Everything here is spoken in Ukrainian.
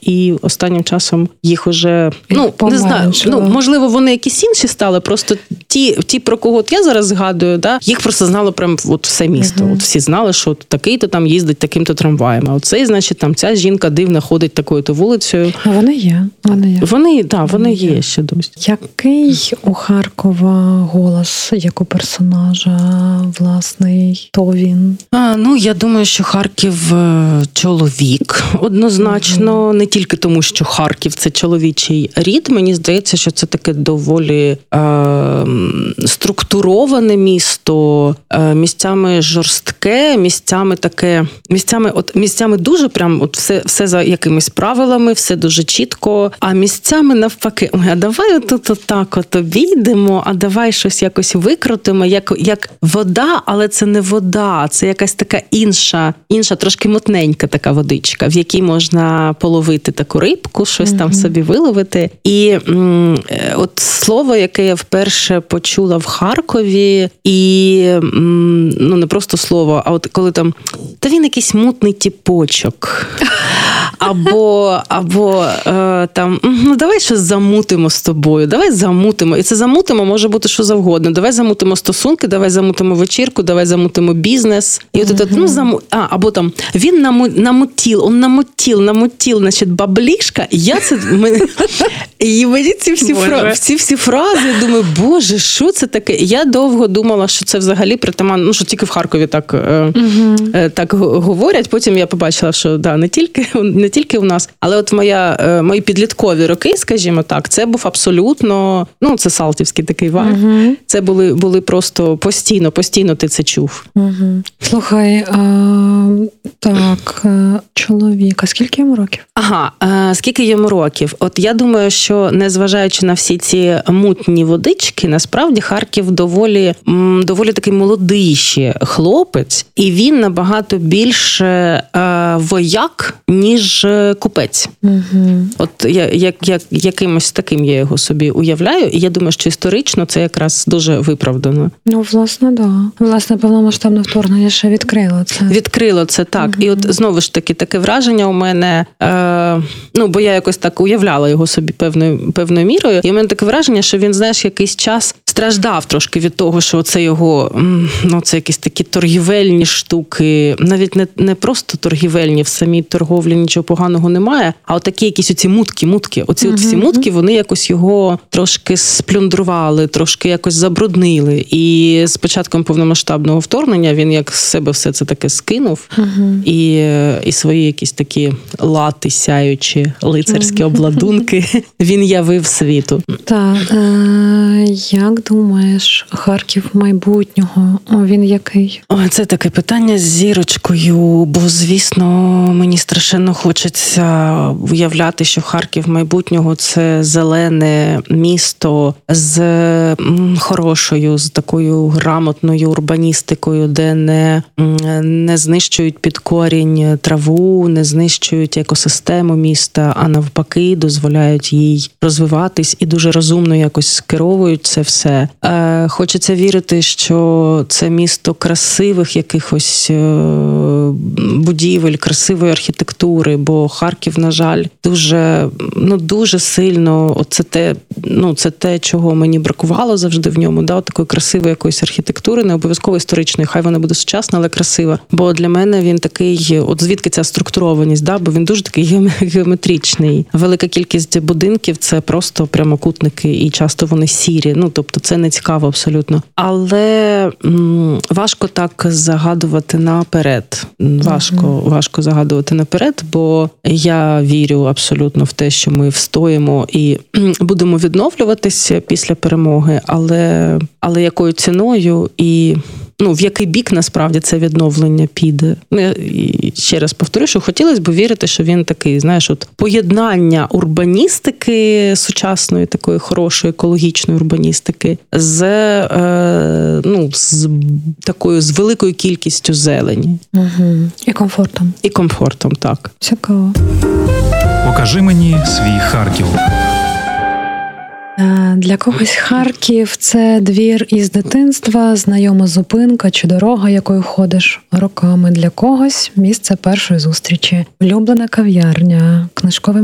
і останнім часом їх уже, не знаю, можливо, вони якісь інші стали, просто ті, про кого я зараз згадую, да, їх просто знало прям все місто. От всі знали, що такий-то там їздить таким-то трамваєм, а оцей, значить, там ця жінка дивна ходить такою-то вулицею. Вони є. Вони є ще досі. Який у Харкова голос, як у персонажа, власний, то він? Я думаю, що Харків чоловік, однозначно, не тільки тому, що Харків – це чоловічий рід. Мені здається, що це таке доволі структуроване місто, місцями жорстке, місцями дуже прям все за якимись правилами, все дуже чітко, а місцями навпаки, а давай так обійдемо, а давай щось якось викрутимо, як вода, але це не вода, це якась така інша, трошки мутненька така водичка, в якій можна половити таку рибку, щось там собі виловити. І от слово, яке я вперше почула в Харкові, і не просто слово, а от коли там, та він якийсь мутний тіпочок. Або там, давай щось замутимо з тобою, давай замутимо. І це замутимо може бути що завгодно. Давай замутимо стосунки, давай замутимо вечірку, давай замутимо бізнес. І або там, він намутил, значить, баблішка. І мені ці всі фрази, думаю, боже, що це таке? Я довго думала, що це взагалі притаманно, що тільки в Харкові так говорять. Потім я побачила, що не тільки у нас, але от мої підліткові роки, скажімо так, це був абсолютно, це салтівський такий вайб. Це були просто постійно ти це чув. Слухай, чоловік, а скільки йому років? Скільки йому років? От я думаю, що незважаючи на всі ці мутні водички, насправді Харків доволі такий молодий ще хлопець, і він набагато більше вояк, ніж купець. От якимось таким я його собі уявляю, і я думаю, що історично це якраз дуже виправдано. Власне, да. Власне, повномасштабне вторгнення ще відкрило це. Відкрило це, так. І от знову ж таки таке враження у мене, бо я якось так уявляла його собі певною мірою, і у мене таке враження, що він, знаєш, якийсь час страждав трошки від того, що це його, це якісь такі торгівельні штуки, навіть не просто торгівельні, в самій торговлі нічого поганого немає, а от такі якісь оці мутки. Оці от всі мутки, вони якось його трошки сплюндрували, трошки якось забруднили. І з початком повномасштабного вторгнення він як з себе все це таке скинув, і свої якісь такі лати сяючі, лицарські обладунки він явив світу. Так, як думаєш, Харків майбутнього, він який? Це таке питання з зірочкою, бо, звісно, мені страшенно хочеться уявляти, що Харків майбутнього – це зелене місто з хорошою, з такою грамотною урбаністикою, де не знищують під корінь траву, не знищують екосистему міста, а навпаки дозволяють їй розвиватись і дуже розумно якось керовують це все. Хочеться вірити, що це місто красивих якихось будівель, красивої архітектури, бо Харків, на жаль, дуже сильно, це те, чого мені бракувало завжди в ньому, такої красивої якоїсь архітектури, не обов'язково історичної, хай вона буде сучасна, але красива. Бо для мене він такий, от звідки ця структурованість, бо він дуже такий геометричний. Велика кількість будинків – це просто прямокутники, і часто вони сірі, тобто це не цікаво абсолютно. Але важко так загадувати наперед. Важко загадувати наперед, бо я вірю абсолютно в те, що ми встоїмо і будемо відновлюватися після перемоги, але якою ціною і в який бік, насправді, це відновлення піде. І ще раз повторю, що хотілося б вірити, що він такий, знаєш, от поєднання урбаністики сучасної, такої хорошої екологічної урбаністики з великою кількістю зелені. І комфортом. І комфортом, так. Цікаво. Покажи мені свій Харків. Для когось Харків – це двір із дитинства, знайома зупинка чи дорога, якою ходиш роками. Для когось – місце першої зустрічі, улюблена кав'ярня, книжковий